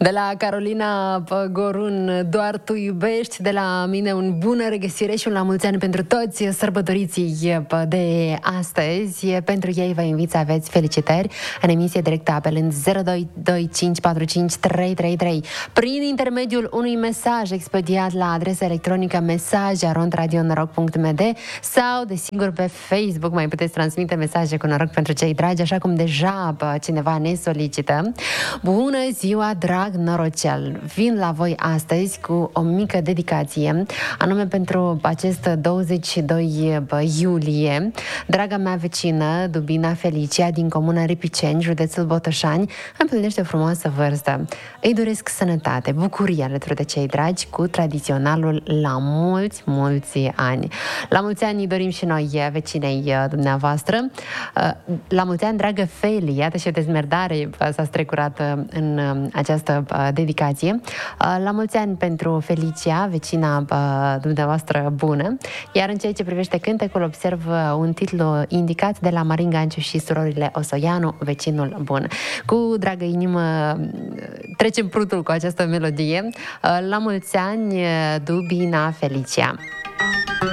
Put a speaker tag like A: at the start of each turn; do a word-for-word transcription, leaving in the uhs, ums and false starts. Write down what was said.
A: De la Carolina Gorun, doar tu iubești. De la mine un bună regăsire și un la mulți ani pentru toți sărbătoriții de astăzi. Pentru ei vă invit să aveți felicitări în emisie directă apelând zero doi doi cinci patru cinci trei trei trei prin intermediul unui mesaj expediat la adresa electronică mesaje arond radio noroc punct m d sau, desigur, pe Facebook mai puteți transmite mesaje cu noroc pentru cei dragi, așa cum deja cineva ne solicită. Bună ziua, drag norocel! Vin la voi astăzi cu o mică dedicație, anume pentru acest douăzeci și doi iulie. Draga mea vecină, Dubina Felicia, din comuna Ripiceni, județul Botoșani, împlinește o frumoasă vârstă. Îi doresc sănătate, bucurie alături de cei dragi, cu tradiționalul la mulți, mulți ani. La mulți ani îi dorim și noi vecinei dumneavoastră. La mulți ani, dragă Feli, iată și o dezmerdare s-a strecurat în această dedicație. La mulți ani pentru Felicia, vecina dumneavoastră bună. Iar în ceea ce privește cântecul, observ un titlu indicat de la Marin Ganciu și surorile Osoianu, vecinul bun. Cu dragă inimă trecem prutul cu această melodie. La mulți ani, Dubina Felicia.